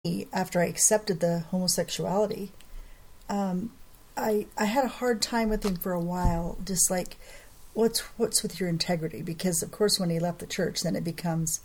after I accepted the homosexuality, I had a hard time with him for a while, just like, what's with your integrity? Because of course when he left the church, then it becomes,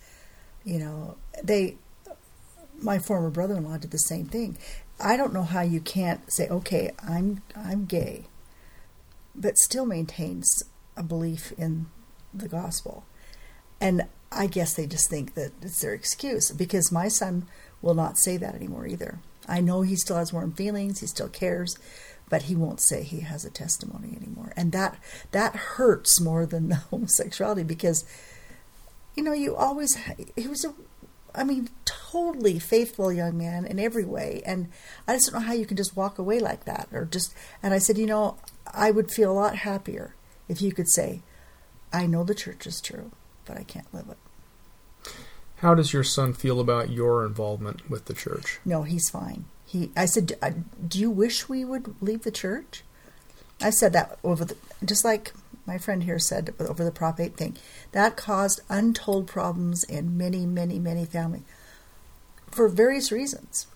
my former brother-in-law did the same thing. I don't know how you can't say, okay, I'm gay, but still maintains a belief in the gospel. And I guess they just think that it's their excuse, because my son will not say that anymore either. I know he still has warm feelings, he still cares, but he won't say he has a testimony anymore. And that hurts more than the homosexuality, because, he was totally faithful young man in every way. And I just don't know how you can just walk away like that. And I said, I would feel a lot happier if you could say, I know the church is true, but I can't live it. How does your son feel about your involvement with the church? No, he's fine. I said, do you wish we would leave the church? I said that just like my friend here said over the Prop 8 thing. That caused untold problems in many, many, many families for various reasons.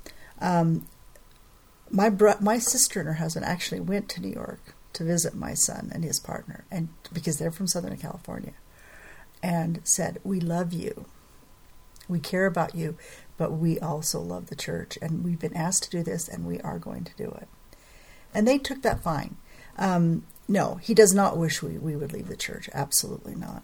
My sister and her husband actually went to New York to visit my son and his partner, and because they're from Southern California, and said, we love you. We care about you, but we also love the church, and we've been asked to do this, and we are going to do it. And they took that fine. No, he does not wish we would leave the church. Absolutely not.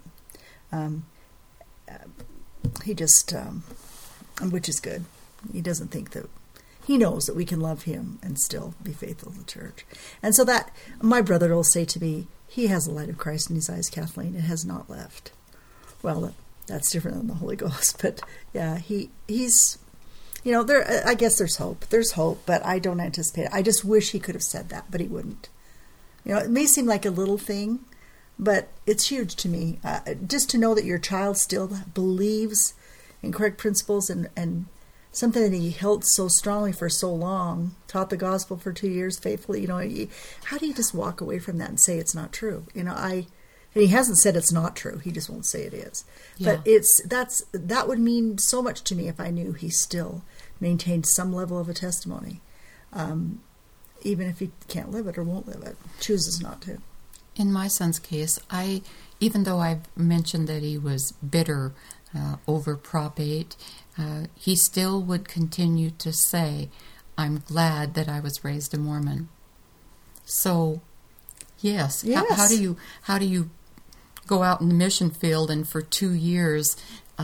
He just, which is good. He doesn't think that, he knows that we can love him and still be faithful to the church. And so that, my brother will say to me, he has the light of Christ in his eyes, Kathleen. It has not left. Well, that's different than the Holy Ghost. But yeah, he's, I guess there's hope. There's hope, but I don't anticipate it. I just wish he could have said that, but he wouldn't. It may seem like a little thing, but it's huge to me. Just to know that your child still believes in correct principles and something that he held so strongly for so long, taught the gospel for 2 years faithfully. How do you just walk away from that and say it's not true? And he hasn't said it's not true. He just won't say it is. Yeah. But that would mean so much to me if I knew he still maintained some level of a testimony, even if he can't live it or won't live it, chooses not to. In my son's case, even though I've mentioned that he was bitter over Prop 8, he still would continue to say, I'm glad that I was raised a Mormon. So, yes. How do you go out in the mission field and for 2 years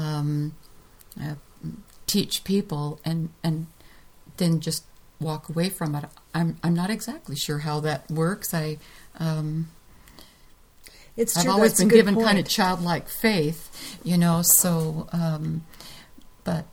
teach people and then just walk away from it? I'm not exactly sure how that works. I've always been given kind of childlike faith, so but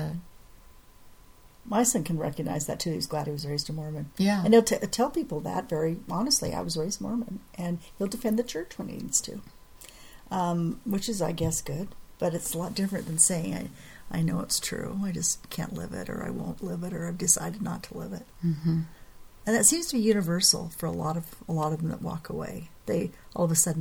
my son can recognize that too. He's glad he was raised a Mormon. Yeah. And he'll tell people that very honestly, I was raised Mormon. And he'll defend the church when he needs to, which is, I guess, good. But it's a lot different than saying, I know it's true, I just can't live it, or I won't live it, or I've decided not to live it. Mm-hmm. And that seems to be universal for a lot of them that walk away. They all of a sudden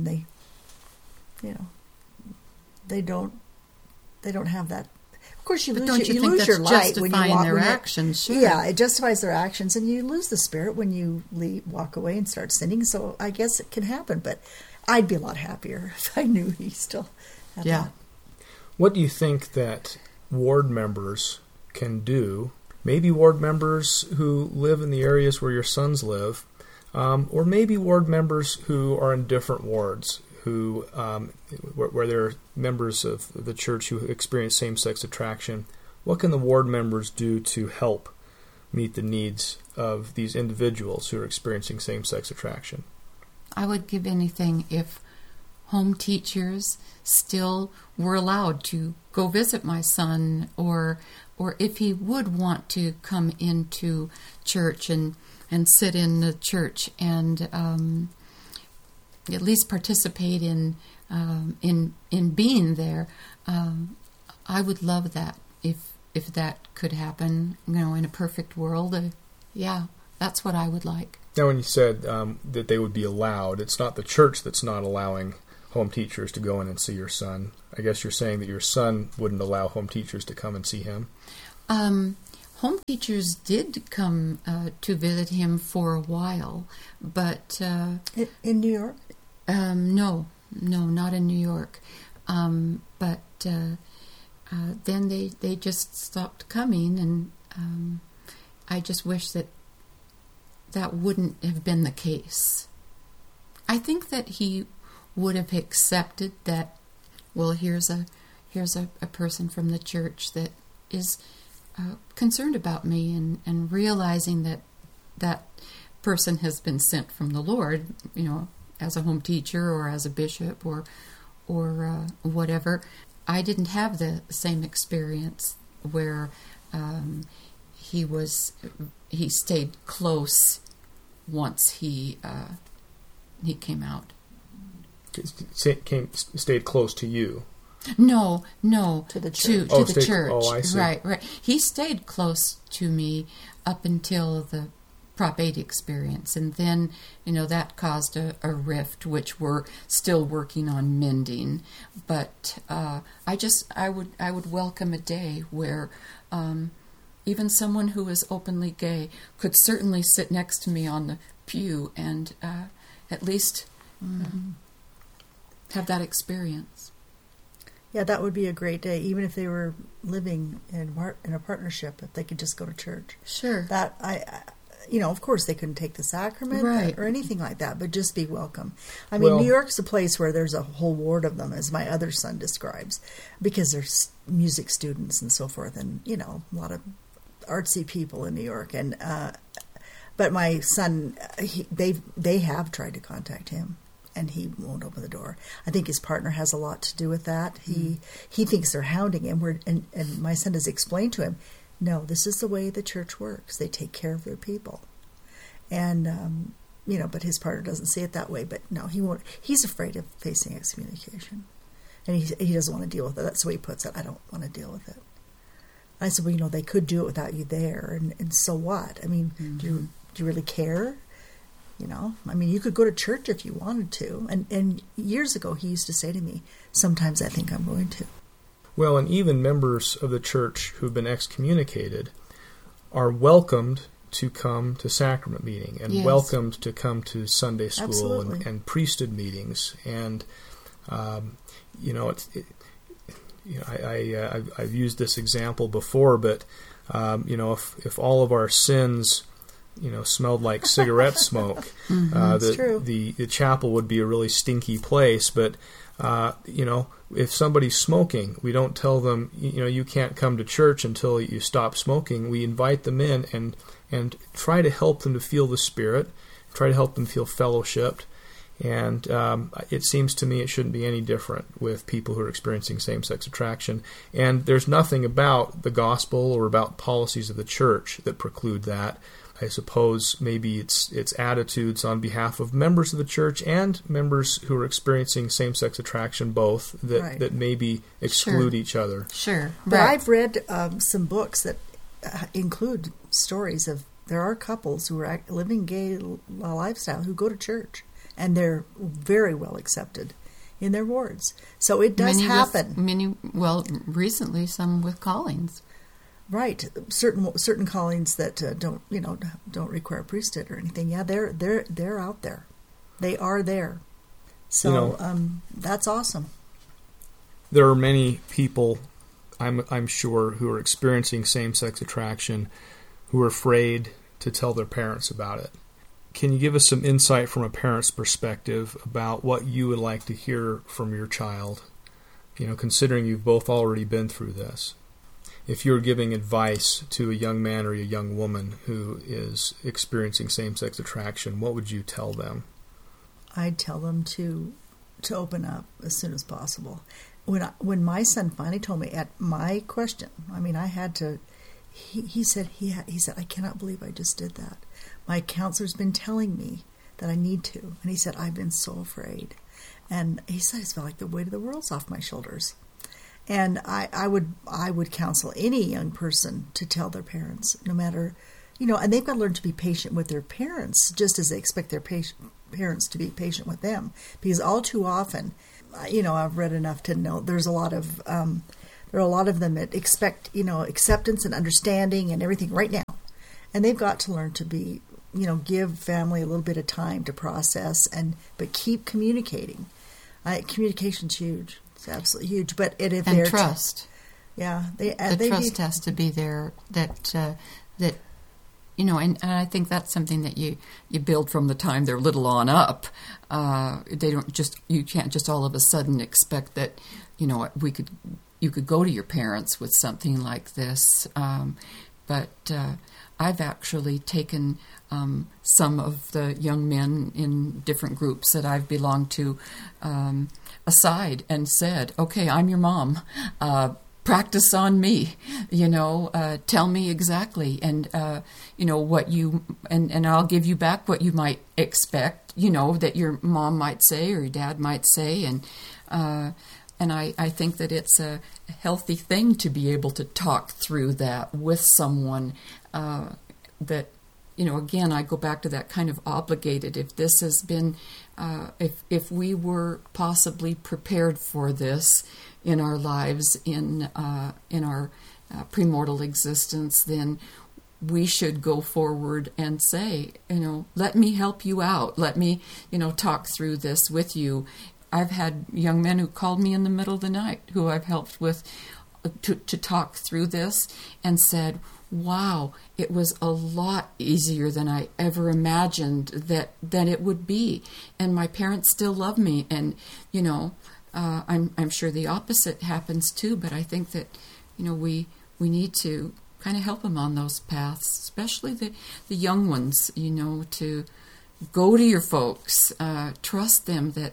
they don't have that. Of course, you lose your light when you walk their actions. Sure. Yeah, it justifies their actions, and you lose the spirit when you walk away and start sinning. So I guess it can happen, but I'd be a lot happier if I knew he still had that. What do you think that ward members can do? Maybe ward members who live in the areas where your sons live, or maybe ward members who are in different wards, where they're members of the church who experience same-sex attraction. What can the ward members do to help meet the needs of these individuals who are experiencing same-sex attraction? I would give anything if home teachers still were allowed to go visit my son, or if he would want to come into church and sit in the church and at least participate in being there. I would love that if that could happen. In a perfect world. That's what I would like. Now, when you said that they would be allowed, it's not the church that's not allowing home teachers to go in and see your son. I guess you're saying that your son wouldn't allow home teachers to come and see him? home teachers did come to visit him for a while, but in New York? No, not in New York. But then they just stopped coming, and I just wish that wouldn't have been the case. I think that he would have accepted that, well, here's a person from the church that is concerned about me, and realizing that person has been sent from the Lord, as a home teacher or as a bishop or whatever. I didn't have the same experience where he stayed close once he came out. Stayed close to you. No, to the church. To the church. Oh, I see. Right. He stayed close to me up until the Prop 8 experience, and then that caused a rift, which we're still working on mending. But I would welcome a day where even someone who is openly gay could certainly sit next to me on the pew and at least have that experience. Yeah, that would be a great day, even if they were living in a partnership, if they could just go to church. Sure. That of course they couldn't take the sacrament right. or anything like that, but just be welcome. I mean, New York's a place where there's a whole ward of them, as my other son describes, because there's music students and so forth, and a lot of artsy people in New York. And but my son, they have tried to contact him, and he won't open the door. I think his partner has a lot to do with that. He thinks they're hounding him. And my son has explained to him, no, this is the way the church works. They take care of their people. And, but his partner doesn't see it that way. But no, he won't. He's afraid of facing excommunication. And he doesn't want to deal with it. That's the way he puts it. I don't want to deal with it. I said, well, they could do it without you there. And so what? I mean, do you really care? I mean, you could go to church if you wanted to. And years ago, he used to say to me, sometimes I think I'm going to. Well, and even members of the church who've been excommunicated are welcomed to come to sacrament meeting and welcomed to come to Sunday school and priesthood meetings. And, I've used this example before, but, if all of our sins smelled like cigarette smoke, the chapel would be a really stinky place. But, if somebody's smoking, we don't tell them, you can't come to church until you stop smoking. We invite them in and try to help them to feel the Spirit, try to help them feel fellowshipped. And it seems to me it shouldn't be any different with people who are experiencing same-sex attraction. And there's nothing about the gospel or about policies of the church that preclude that. I suppose maybe it's attitudes on behalf of members of the church and members who are experiencing same-sex attraction both that maybe exclude each other. Sure. But I've read some books that include stories of there are couples who are living gay lifestyle who go to church, and they're very well accepted in their wards. So it does happen. Recently some with callings. Right, certain callings that don't require priesthood or anything. Yeah, they're out there. They are there. So that's awesome. There are many people, I'm sure, who are experiencing same-sex attraction, who are afraid to tell their parents about it. Can you give us some insight from a parent's perspective about what you would like to hear from your child? Considering you've both already been through this. If you're giving advice to a young man or a young woman who is experiencing same-sex attraction, what would you tell them? I'd tell them to open up as soon as possible. When my son finally told me at my question, I had to. He said, I cannot believe I just did that. My counselor's been telling me that I need to, and he said, I've been so afraid, and he said, it felt like the weight of the world's off my shoulders. And I would counsel any young person to tell their parents, no matter, and they've got to learn to be patient with their parents, just as they expect their parents to be patient with them. Because all too often, I've read enough to know there's a lot of there are a lot of them that expect, acceptance and understanding and everything right now. And they've got to learn to be, give family a little bit of time to process, but keep communicating. Communication's huge. It's absolutely huge. But and trust. The trust has to be there. That and I think that's something that you build from the time they're little on up. You can't just all of a sudden expect that, you could go to your parents with something like this. But I've actually taken some of the young men in different groups that I've belonged to aside and said, okay, I'm your mom. Practice on me, tell me exactly, and what you, and I'll give you back what you might expect, that your mom might say or your dad might say, and I think that it's a healthy thing to be able to talk through that with someone that, again, I go back to that kind of obligated. If this has been, if we were possibly prepared for this in our lives, in our premortal existence, then we should go forward and say, let me help you out. Let me, talk through this with you. I've had young men who called me in the middle of the night who I've helped with to talk through this and said, wow, it was a lot easier than I ever imagined that it would be. And my parents still love me. And, I'm sure the opposite happens too, but I think that, we need to kind of help them on those paths, especially the young ones, to go to your folks, trust them that,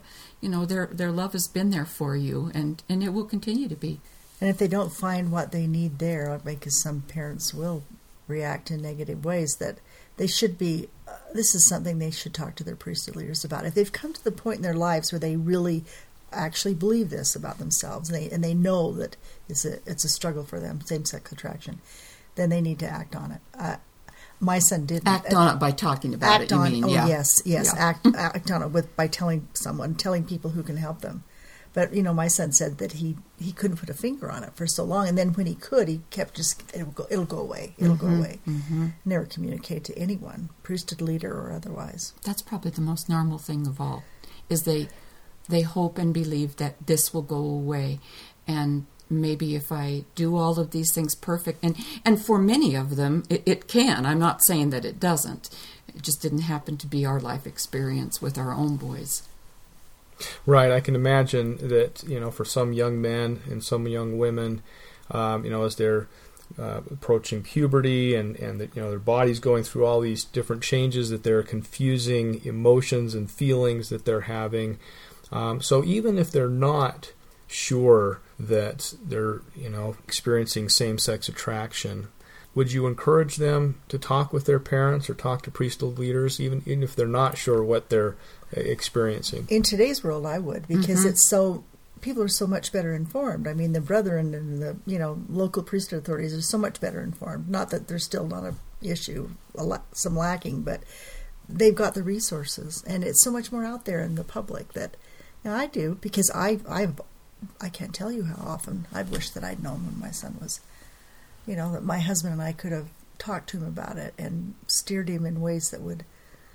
their love has been there for you, and it will continue to be. And if they don't find what they need there, because some parents will react in negative ways, that they should be, this is something they should talk to their priesthood leaders about. If they've come to the point in their lives where they really actually believe this about themselves, and they know that it's a struggle for them, same-sex attraction, then they need to act on it. My son didn't. Act on it by talking about it, you mean? Oh, yeah. Yes. Yeah. Act on it by telling people who can help them. But, my son said that he couldn't put a finger on it for so long. And then when he could, he kept it'll go away. It'll go away. Mm-hmm. Never communicate to anyone, priesthood leader or otherwise. That's probably the most normal thing of all, is they hope and believe that this will go away. And maybe if I do all of these things perfect, and for many of them, it can. I'm not saying that it doesn't. It just didn't happen to be our life experience with our own boys. Right, I can imagine that, for some young men and some young women, as they're approaching puberty and that, their body's going through all these different changes, that they're confusing emotions and feelings that they're having. So even if they're not sure that they're, experiencing same-sex attraction, would you encourage them to talk with their parents or talk to priesthood leaders, even if they're not sure what they're experiencing? In today's world, I would, because people are so much better informed. I mean, the brethren and the local priesthood authorities are so much better informed. Not that there's still not an issue, some lacking, but they've got the resources, and it's so much more out there in the public that I do, because I can't tell you how often I've wished that I'd known when my son was, that my husband and I could have talked to him about it and steered him in ways that would,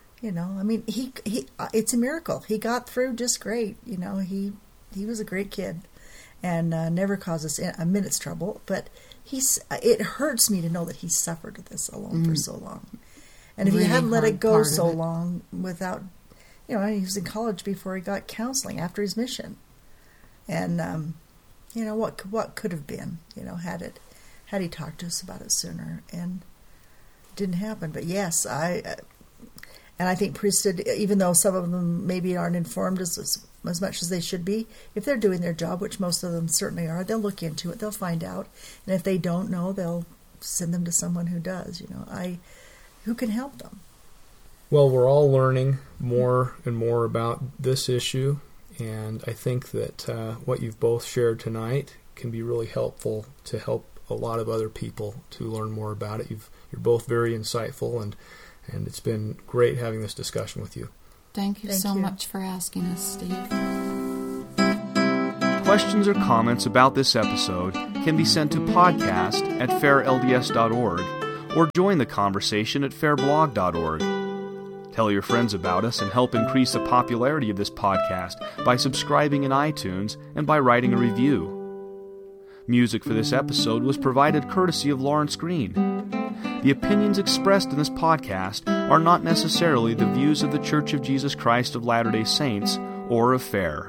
he it's a miracle. He got through just great. He was a great kid and never caused us a minute's trouble. But it hurts me to know that he suffered this alone for so long. And if he hadn't let it go so long without, he was in college before he got counseling after his mission. And, what could have been, had he talked to us about it sooner, and it didn't happen. But yes, I think priesthood, even though some of them maybe aren't informed as much as they should be, if they're doing their job, which most of them certainly are, they'll look into it, they'll find out, and if they don't know, they'll send them to someone who does. Who can help them. Well, we're all learning more and more about this issue, and I think that what you've both shared tonight can be really helpful to help a lot of other people to learn more about it. You're both very insightful, and it's been great having this discussion with you. Thank you so much for asking us, Steve. Questions or comments about this episode can be sent to podcast@fairlds.org or join the conversation at fairblog.org. Tell your friends about us and help increase the popularity of this podcast by subscribing in iTunes and by writing a review. Music for this episode was provided courtesy of Lawrence Green. The opinions expressed in this podcast are not necessarily the views of the Church of Jesus Christ of Latter-day Saints or of FAIR.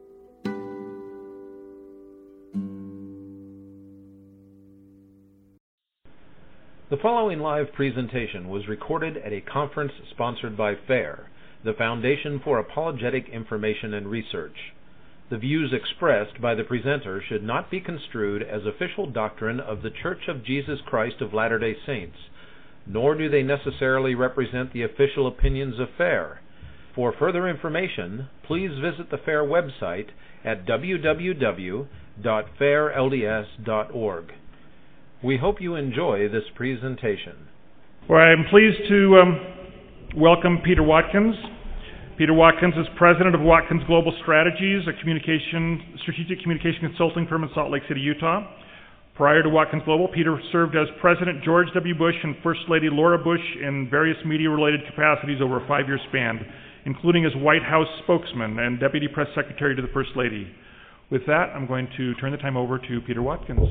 The following live presentation was recorded at a conference sponsored by FAIR, the Foundation for Apologetic Information and Research. The views expressed by the presenter should not be construed as official doctrine of the Church of Jesus Christ of Latter-day Saints, nor do they necessarily represent the official opinions of FAIR. For further information, please visit the FAIR website at www.fairlds.org. We hope you enjoy this presentation. Well, I'm pleased to welcome Peter Watkins. Peter Watkins is president of Watkins Global Strategies, a strategic communication consulting firm in Salt Lake City, Utah. Prior to Watkins Global, Peter served as President George W. Bush and First Lady Laura Bush in various media-related capacities over a 5-year span, including as White House spokesman and Deputy Press Secretary to the First Lady. With that, I'm going to turn the time over to Peter Watkins.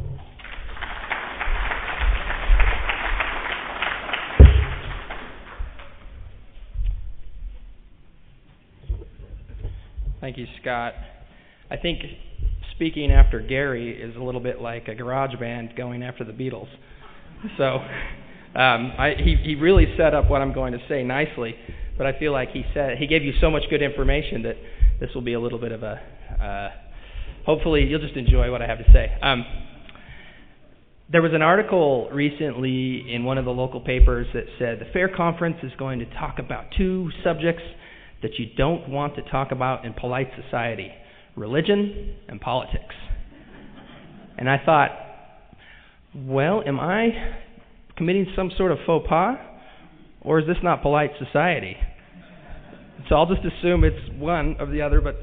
Thank you, Scott. I think speaking after Gary is a little bit like a garage band going after the Beatles. So he really set up what I'm going to say nicely, but I feel like he gave you so much good information that this will be a little bit of a, hopefully you'll just enjoy what I have to say. There was an article recently in one of the local papers that said the FAIR conference is going to talk about 2 subjects that you don't want to talk about in polite society: religion and politics. And I thought, well, am I committing some sort of faux pas, or is this not polite society? So I'll just assume it's one or the other. But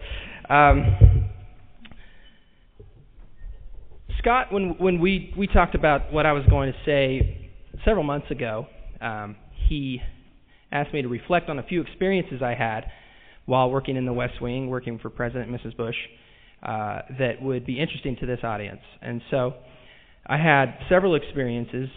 Scott, when we talked about what I was going to say several months ago, he asked me to reflect on a few experiences I had while working in the West Wing, working for President and Mrs. Bush, that would be interesting to this audience. And so I had several experiences.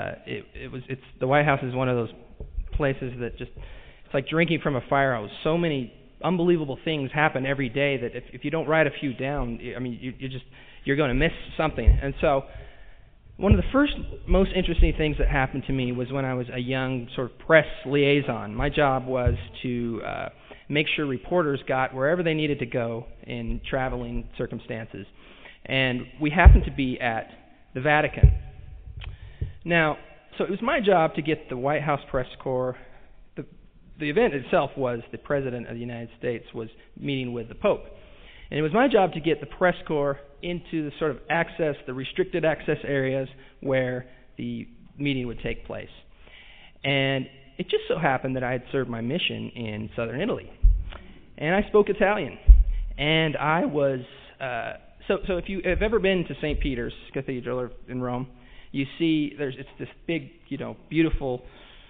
The White House is one of those places that it's like drinking from a fire hose. So many unbelievable things happen every day that if you don't write a few down, I mean, you're going to miss something. And so one of the first most interesting things that happened to me was when I was a young sort of press liaison. My job was to make sure reporters got wherever they needed to go in traveling circumstances. And we happened to be at the Vatican. Now, so it was my job to get the White House press corps. The event itself was the President of the United States was meeting with the Pope. And it was my job to get the press corps into the sort of the restricted access areas where the meeting would take place. And it just so happened that I had served my mission in southern Italy. And I spoke Italian. And I was, so if you have ever been to St. Peter's Cathedral in Rome, you see it's this big, beautiful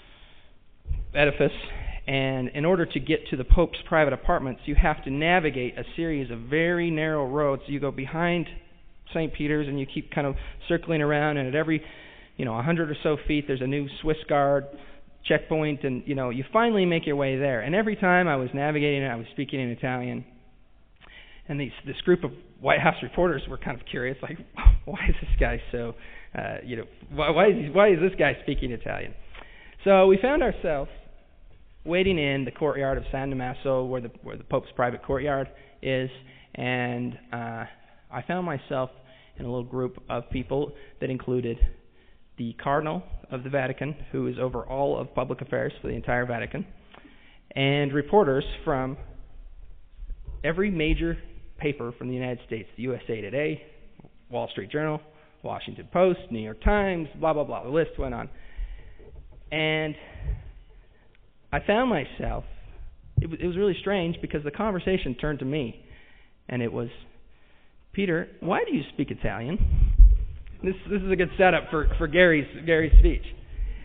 edifice. And in order to get to the Pope's private apartments, you have to navigate a series of very narrow roads. You go behind St. Peter's and you keep kind of circling around, and at every 100 or so feet there's a new Swiss Guard checkpoint, and you finally make your way there. And every time I was navigating it, I was speaking in Italian. And this group of White House reporters were kind of curious, like, why is this guy so, why is this guy speaking Italian? So we found ourselves waiting in the courtyard of San Damaso, where the Pope's private courtyard is, and I found myself in a little group of people that included the Cardinal of the Vatican, who is over all of public affairs for the entire Vatican, and reporters from every major paper from the United States: the USA Today, Wall Street Journal, Washington Post, New York Times, blah, blah, blah. The list went on. And I found myself, it was really strange because the conversation turned to me, and it was, Peter, why do you speak Italian? This is a good setup for Gary's speech.